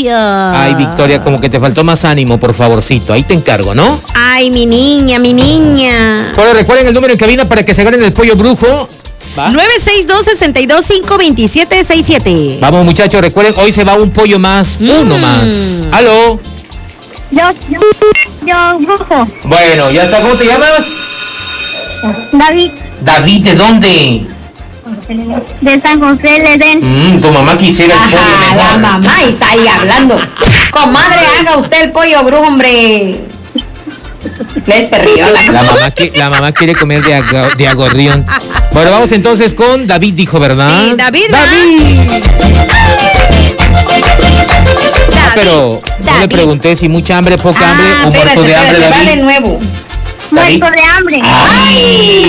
Victoria. Ay, Victoria, como que te faltó más ánimo, por favorcito. Ahí te encargo, ¿no? Ay, mi niña, mi niña. Bueno, recuerden el número en cabina para que se ganen el pollo brujo. ¿Va? 962-625-2767. Vamos, muchachos, recuerden, hoy se va un pollo más, uno más. ¿Aló? Yo, brujo. Bueno, ya está. ¿Cómo te llamas? David, David, ¿de dónde? de San José del Edén. Tu mamá quisiera el pollo Ajá, la mejor. mamá está ahí hablando. Comadre, haga usted el pollo brujo, hombre. Le se rió La mamá quiere comer de agorrión. Bueno, vamos entonces con David, dijo, ¿verdad? Sí, David. Pero no le pregunté si mucha hambre, poca hambre o muerto de hambre, David. David. De nuevo. Muerto de hambre. ¡Ay!